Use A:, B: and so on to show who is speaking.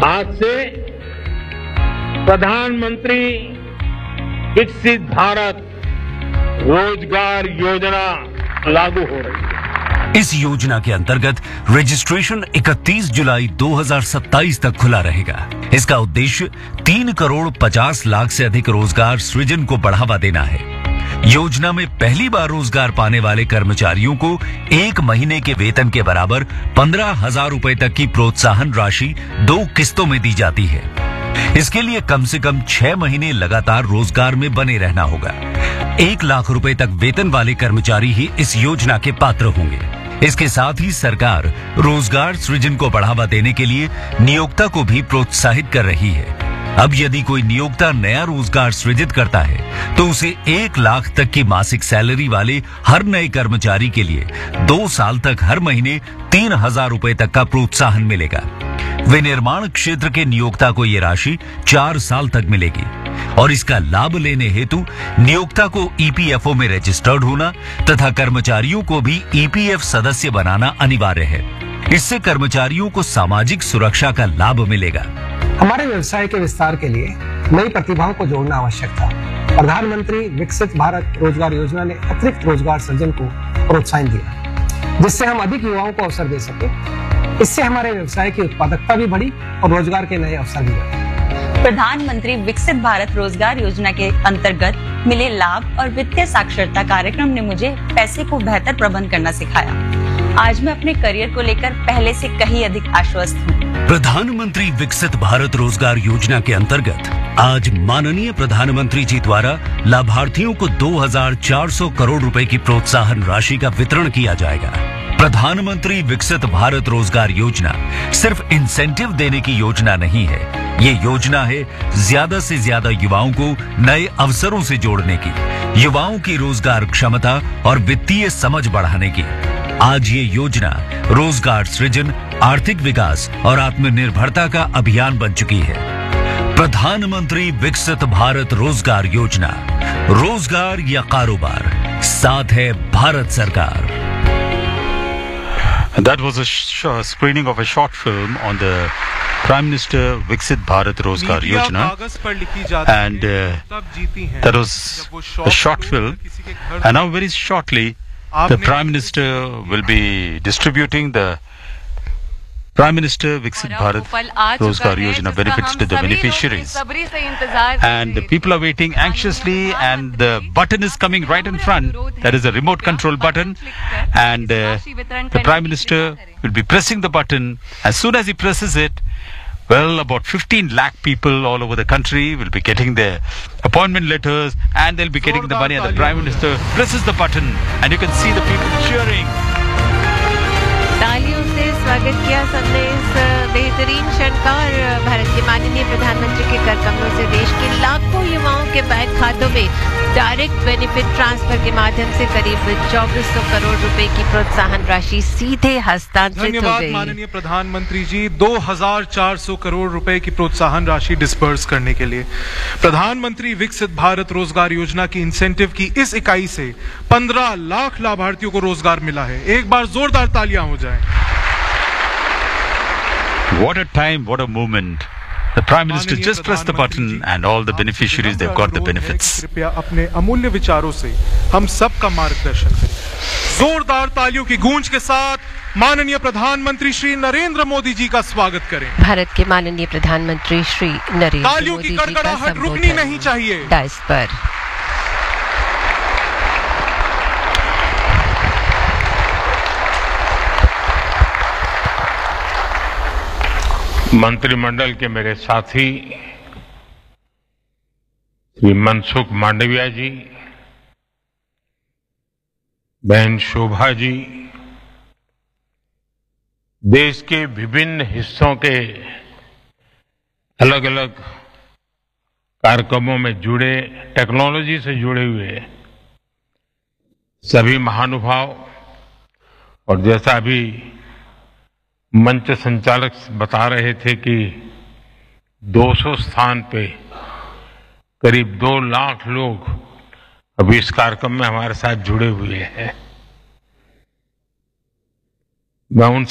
A: आज से प्रधानमंत्री विकसित भारत रोजगार योजना लागू हो रही है।
B: इस योजना के अंतर्गत रजिस्ट्रेशन 31 जुलाई 2027 तक खुला रहेगा। इसका उद्देश्य 3 करोड़ 50 लाख से अधिक रोजगार सृजन को बढ़ावा देना है। योजना में पहली बार रोजगार पाने वाले कर्मचारियों को 1 महीने के वेतन के बराबर 15,000 रुपए तक की प्रोत्साहन राशि 2 किस्तों में दी जाती है। इसके लिए कम से कम 6 महीने लगातार रोजगार में बने रहना होगा। 1 लाख रुपए तक वेतन वाले कर्मचारी ही इस योजना के पात्र होंगे। इसके साथ ही सरकार रोजगार सृजन को बढ़ावा देने के लिए नियोक्ता को भी प्रोत्साहित कर रही है। अब यदि कोई नियोक्ता नया रोजगार सृजित करता है तो उसे 1 लाख तक की मासिक सैलरी वाले हर नए कर्मचारी के लिए 2 साल तक हर महीने 3,000 रुपए तक का प्रोत्साहन मिलेगा। विनिर्माण क्षेत्र के नियोक्ता को ये राशि 4 साल तक मिलेगी और इसका लाभ लेने हेतु नियोक्ता को ईपीएफओ में रजिस्टर्ड होना तथा कर्मचारियों को भी ईपीएफ सदस्य बनाना अनिवार्य है। इससे कर्मचारियों को सामाजिक सुरक्षा का लाभ मिलेगा।
C: हमारे व्यवसाय के विस्तार के लिए नई प्रतिभाओं को जोड़ना आवश्यक था। प्रधानमंत्री विकसित भारत रोजगार योजना ने अतिरिक्त रोजगार सृजन को प्रोत्साहन दिया, जिससे हम अधिक युवाओं को अवसर दे सके। इससे हमारे व्यवसाय की उत्पादकता भी बढ़ी और रोजगार के नए अवसर भी बढ़े।
D: प्रधानमंत्री विकसित भारत रोजगार योजना के अंतर्गत मिले लाभ और वित्तीय साक्षरता कार्यक्रम ने मुझे पैसे को बेहतर प्रबंध करना सिखाया। आज मैं अपने करियर को लेकर पहले से कहीं अधिक आश्वस्त हूँ।
B: प्रधानमंत्री विकसित भारत रोजगार योजना के अंतर्गत आज माननीय प्रधानमंत्री जी द्वारा लाभार्थियों को 2,400 करोड़ रुपए की प्रोत्साहन राशि का वितरण किया जाएगा। प्रधानमंत्री विकसित भारत रोजगार योजना सिर्फ इंसेंटिव देने की योजना नहीं है। ये योजना है ज्यादा से ज्यादा युवाओं को नए अवसरों से जोड़ने की, युवाओं की रोजगार क्षमता और वित्तीय समझ बढ़ाने की। आज ये योजना रोजगार सृजन, आर्थिक विकास और आत्मनिर्भरता का अभियान बन चुकी है। प्रधानमंत्री विकसित भारत रोजगार योजना, रोजगार या कारोबार, साथ है भारत सरकार।
E: That was a screening of a short film on the Prime Minister Viksit Bharat Rozgar Yojana, and that was a short film. And now very shortly the Prime Minister will be distributing the Prime Minister Viksit Bharat Rozgar Yojana benefits to the beneficiaries, and the people are waiting anxiously, and the button is coming right in front. That is a remote control button, and the Prime Minister will be pressing the button. As soon as he presses it, well, about 15 lakh people all over the country will be getting their appointment letters, and they'll be getting the money, and the Prime Minister presses the button, and you can see the people cheering.
F: तालियों से स्वागत किया सबने इस बेहतरीन क्षण का। और भारत के माननीय प्रधानमंत्री के कर कमलों से देश के लाखों युवाओं के बैंक खातों में डायरेक्ट बेनिफिट ट्रांसफर के माध्यम से करीब 2,400 करोड़ रुपए की प्रोत्साहन राशि सीधे हस्तांतरित हो गई।
G: धन्यवाद माननीय प्रधानमंत्री जी। 2,400 करोड़ रुपए की प्रोत्साहन राशि डिस्पर्स करने के लिए प्रधानमंत्री विकसित भारत रोजगार योजना की इंसेंटिव की इस इकाई से 15 लाख लाभार्थियों को रोजगार मिला है। एक बार जोरदार तालियां हो जाएं।
E: What a time, what a moment. The Prime Minister just pressed the button and all the beneficiaries, they've got the benefits.
G: कृपया अपने अमूल्य विचारों से हम सबका मार्गदर्शन करें। जोरदार तालियों की गूंज के साथ माननीय प्रधानमंत्री श्री नरेंद्र मोदी जी का स्वागत करें।
F: भारत के माननीय प्रधानमंत्री श्री नरेंद्र
G: तालियों
F: मोदी
G: की
F: जी का
G: कड़कड़ाहट रुकनी नहीं चाहिए।
F: डाइस पर
A: मंत्रिमंडल के मेरे साथी श्री मनसुख मांडविया जी, बहन शोभा जी, देश के विभिन्न हिस्सों के अलग अलग कार्यक्रमों में जुड़े, टेक्नोलॉजी से जुड़े हुए सभी महानुभाव, और जैसा अभी मंच संचालक बता रहे थे कि 200 स्थान पे करीब 2 लाख लोग अभी इस कार्यक्रम में हमारे साथ जुड़े हुए हैं। मैं उन